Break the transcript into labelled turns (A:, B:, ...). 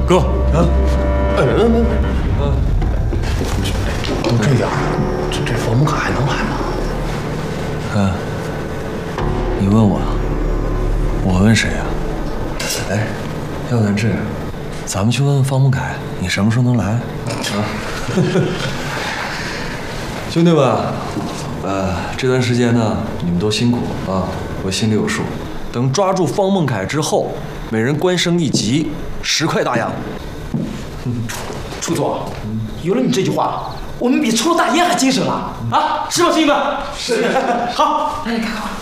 A: 哥啊，
B: 都这样了，这房门卡还能买吗？
A: 哥，你问我，我问谁啊？哎，要不然这样，咱们去问问方孟凯，你什么时候能来？啊？兄弟们，这段时间呢，你们都辛苦啊，我心里有数。等抓住方孟凯之后，每人官升一级，10块大洋。
C: 楚总，有了你这句话，我们比抽了大烟还精神了啊！是吧，兄弟们？是。好，来，看看。